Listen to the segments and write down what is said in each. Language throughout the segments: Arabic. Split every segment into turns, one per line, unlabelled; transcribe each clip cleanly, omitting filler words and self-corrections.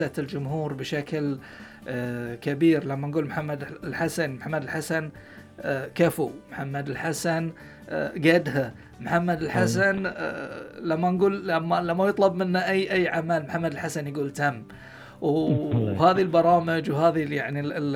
الجمهور بشكل كبير. لما نقول محمد الحسن كفو، محمد الحسن قدها، محمد الحسن لما نقول لما يطلب منا أي عمل محمد الحسن يقول تم. وهذه البرامج وهذه يعني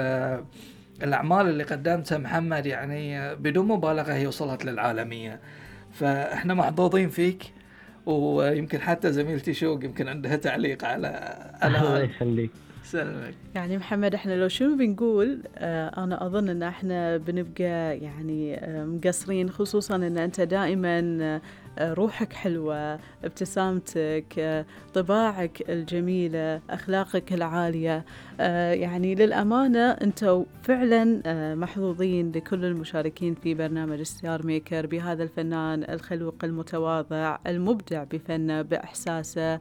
الأعمال اللي قدمتها محمد يعني بدون مبالغة هي وصلت للعالمية. فإحنا محظوظين فيك. ويمكن حتى زميلتي شوق يمكن عندها تعليق على
الله يخليك.
سلمك.
يعني محمد احنا لو شنو بنقول، انا اظن ان احنا بنبقى يعني مقصرين، خصوصا ان انت دائما روحك حلوة، ابتسامتك، طباعك الجميلة، أخلاقك العالية. يعني للأمانة أنتوا فعلا محظوظين لكل المشاركين في برنامج ستار ميكر بهذا الفنان الخلوق المتواضع المبدع بفنه بإحساسه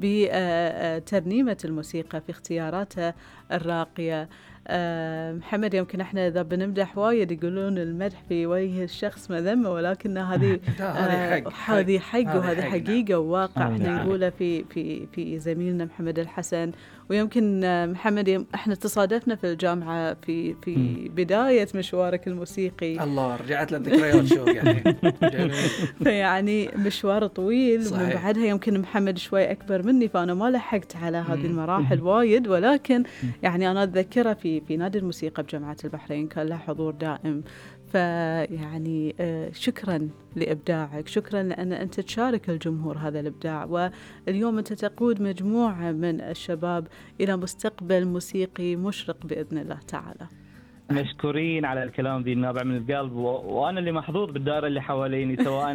بترنيمة الموسيقى في اختياراته الراقية. محمد يمكن احنا اذا بنمدح وايد يقولون المدح في وجه الشخص مذمة، ولكن هذه هذه حق وهذا حقيقة وواقع احنا نقوله في زميلنا محمد الحسن. ويمكن محمد احنا تصادفنا في الجامعة في بداية مشوارك الموسيقي.
الله رجعت للذكريات شو يعني.
فيعني مشوار طويل. ومن بعدها يمكن محمد شوي أكبر مني فأنا ما لحقت على هذه المراحل وايد، ولكن يعني أنا أتذكره في نادي الموسيقى بجامعة البحرين كان له حضور دائم. فيعني شكرا لإبداعك، شكرا لأن أنت تشارك الجمهور هذا الإبداع، واليوم أنت تقود مجموعة من الشباب إلى مستقبل موسيقي مشرق بإذن الله تعالى.
مشكورين على الكلام ذي النابع من القلب، وأنا اللي محظوظ بالدائرة اللي حواليني سواء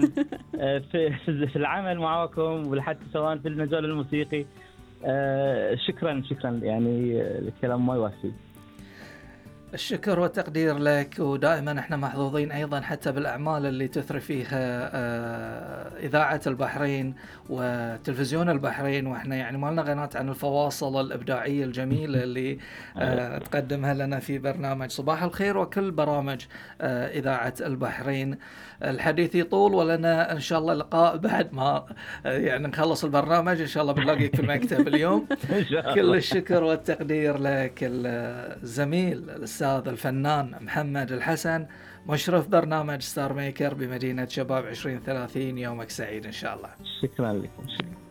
في العمل معاكم وحتى سواء في المجال الموسيقي. شكرا يعني الكلام ما يوفي.
الشكر والتقدير لك، ودائما احنا محظوظين ايضا حتى بالاعمال اللي تثري فيها اذاعه البحرين وتلفزيون البحرين، واحنا يعني ما لنا غنى عن الفواصل الابداعيه الجميله اللي تقدمها لنا في برنامج صباح الخير وكل برامج اذاعه البحرين. الحديث يطول ولنا ان شاء الله لقاء بعد ما يعني نخلص البرنامج ان شاء الله بنلاقيك في المكتب اليوم. كل الشكر والتقدير لك الزميل الأستاذ الفنان محمد الحسن، مشرف برنامج ستار ميكر بمدينة شباب 2030. يومك سعيد إن شاء الله.
شكرا لكم.